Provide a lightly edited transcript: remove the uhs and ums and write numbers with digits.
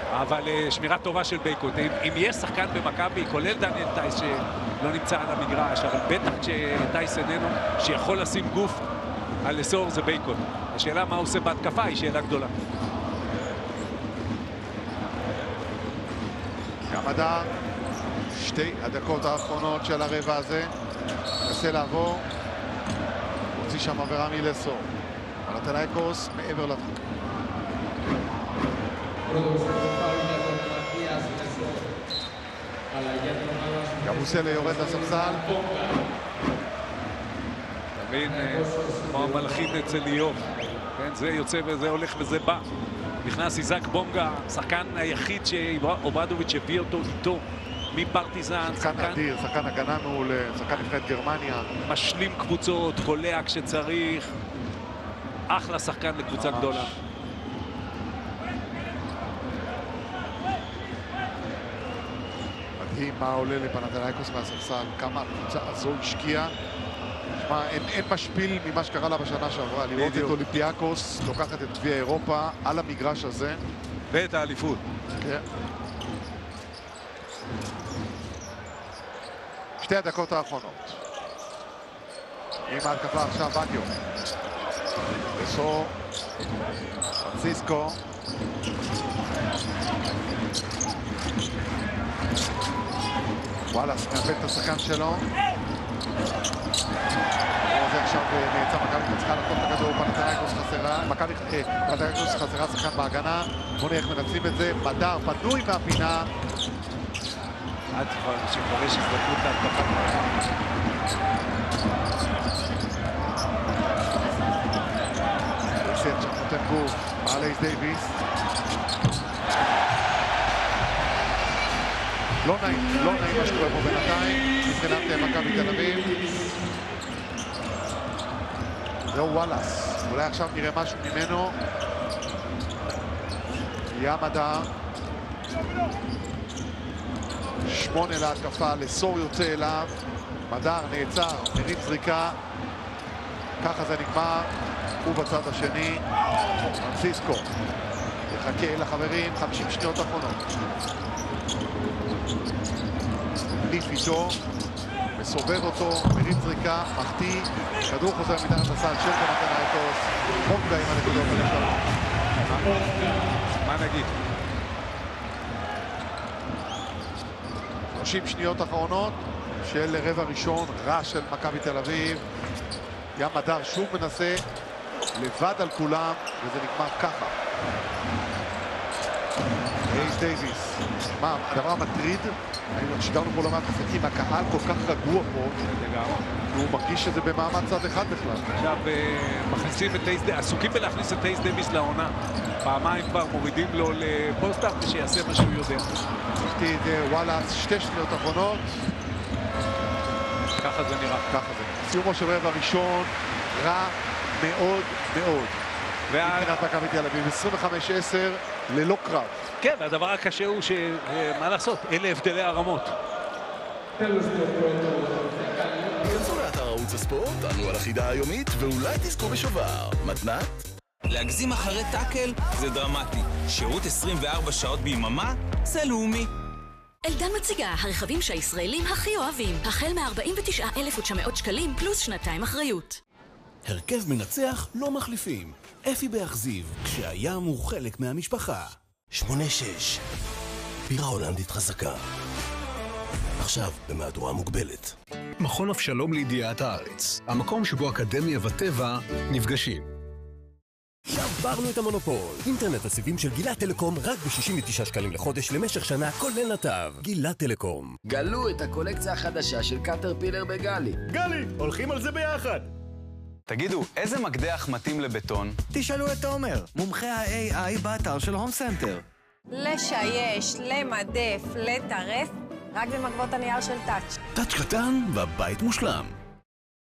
אבל שמירה טובה של בייקוט. אם יש שחקן במכבי, כולל דניאל טייס שלא נמצא על המגרש, אבל בטח שטייס איננו, שיכול לשים גוף על אסור, זה בייקוט. השאלה מה הוא עושה בהתקפה היא שאלה גדולה. גם הדר, 2 הדקות האחרונות של הרבע הזה, מנסה לעבור, הוציא שם עבירה מלסור. פנתנייקוס מעבר לתחום. גבוסלה יורד לספסל. תבין, כמו המלאכים אצל איוב. זה יוצא וזה הולך וזה בא. נכנס איזק בונגה, השחקן היחיד שאוברדוביץ' הביא אותו איתו מפרטיזן. שחקן אדיר, שחקן הגנה מעולה, שחקן נבחרת גרמניה. משלים קבוצות, קולע כשצריך. אחלה שחקן לקבוצה גדולה. מדהים מה עולה לפנתנייקוס מהספסל, כמה הקבוצה הזו השקיעה. תשמע, אין משפיל ממה שקרה לה בשנה שעברה. לראות את אולימפיאקוס לוקחת את גביע אירופה על המגרש הזה. ואת האליפות. כן. 2 הדקות האחרונות. עם ההתקפה עכשיו בגיו. בסו. פרנסיסקו. וואלאס מאבד את השחקן שלו. זה עכשיו נעצר, מכבי צריכה לחטוף את הכדור, פנתנייקוס חסרה, פנתנייקוס חסרה שחקן בהגנה. בוא נראה איך מנצלים את זה. בדר פנוי מהפינה. עד כבר שכבר יש הזדמנות להתקפה. סט שם נותן גוף, מעלה דייביס. לא נעים מה שקורה פה בינתיים מבחינת מכבי תל אביב. זהו וואלאס, אולי עכשיו נראה משהו ממנו. ים הדר. 8 להתקפה, לסור יוצא אליו. מדר נעצר, מרים זריקה. ככה זה נגמר. הוא בצד השני. פרנסיסקו יחכה לחברים, 50 שניות אחרונות. ליף איתו, מסובב אותו, מרים זריקה, מחטיא, כדור חוזר מתחת לסל של פנתנייקוס. בונגה עם הנקודות הראשונות. מה נגיד? 30 שניות אחרונות של רבע ראשון, רע של מכבי תל אביב. ים הדר שוב מנסה לבד על כולם, וזה נגמר ככה. אייס דייביס. מה, הדבר המטריד, שידרנו פה למעט חזקים, הקהל כל כך רגוע פה, והוא מרגיש שזה במעמד צד אחד בכלל. עכשיו מכניסים את אייס דייביס, עסוקים בלהכניס את אייס דייביס לעונה. פעמיים כבר מורידים לו לפוסט-אפ ושיעשה מה שהוא יודע. ראיתי את וואלאס, 2 שניות אחרונות. ככה זה נראה. ככה זה נראה. סיומו של רבע ראשון, רע מאוד מאוד. מבחינת מכבי תל אביב, 25-10 ללא קרב. כן, והדבר הקשה הוא שמה לעשות, אלה הבדלי הרמות. כנסו לאתר ערוץ הספורט, ענו על החידה היומית, ואולי תזכו בשובר. מתנת? להגזים אחרי טאקל זה דרמטי. שירות 24 שעות ביממה זה לאומי. אלדן מציגה הרכבים שהישראלים הכי אוהבים. החל מ-49,900 שקלים פלוס 2 אחריות. הרכב מנצח לא מחליפים. אפי באכזיב, כשהים הוא חלק מהמשפחה. 8-6. בירה הולנדית חזקה. עכשיו במהדורה מוגבלת. מכון אבשלום לידיעת הארץ. המקום שבו אקדמיה וטבע נפגשים. שברנו את המונופול. אינטרנט הסיבים של גילת טלקום רק ב-69 שקלים לחודש למשך שנה, כולל נתב. גילת טלקום. גלו את הקולקציה החדשה של קטרפילר בגלי. גלי, הולכים על זה ביחד. תגידו, איזה מקדח מתאים לבטון? תשאלו את תומר, מומחה ה-AI באתר של הום סנטר. לשייש, למדף, לטרף, רק במגבות הנייר של טאץ'. טאץ' קטן והבית מושלם.